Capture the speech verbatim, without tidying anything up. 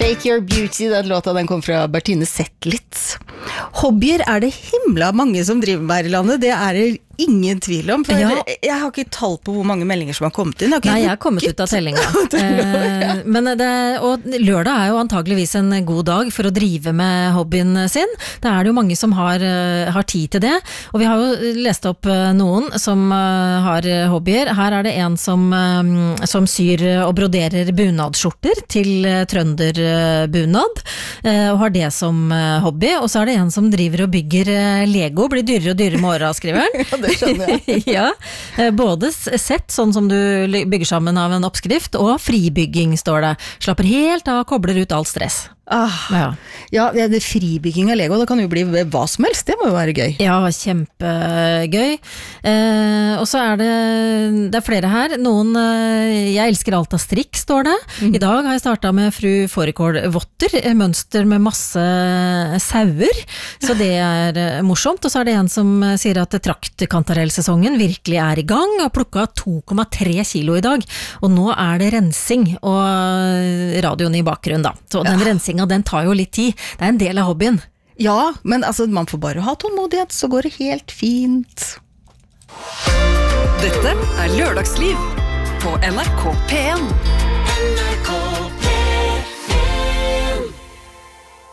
Shake Your Beauty, den låta den kom fra Bertine Zetlitz. Hobbyer er det himla mange som driver med her i landet, det er det ingen tvil om, for ja. jeg har ikke talt på hvor mange meldinger som har kommet inn. Jeg Nei, jeg har kommet ut av tellinga. eh, men det, og lørdag er jo antageligvis en god dag for å drive med hobbyen sin. Det er det jo mange som har, har tid til det, og vi har jo lest opp noen som har hobbyer. Her er det en som, som syr og broderer bunadskjorter til trønderbunad, og har det som hobby, og så er det en som driver og bygger Lego, blir dyrere og dyrere med åra, skriver han. Det skjønner jeg. ja, både sett sånn som du bygger sammen av en oppskrift, og fribygging står det. Slapper helt av, kobler ut all stress. Ah, ja. ja, det er fribygging av Lego, det kan jo bli hva som helst, det må jo være gøy. Ja, kjempegøy. Eh, og så er det, det er flere her. Noen, eh, jeg elsker alt av strikk, står det. Mm. I dag har jeg startet med fru Fårikål-votter, mønster med masse sauer, så det er eh, morsomt. Og så er det en som sier at traktkantarellsesongen virkelig er i gang, og plukket to komma tre kilo i dag. Og nå er det rensing, og radioen i bakgrunnen da. Så den ja. rensingen den tar jo litt tid. Det er en del av hobbyen. Ja, men altså, man får bare ha tålmodighet, så går det helt fint. Dette er Lørdagsliv på N R K P en.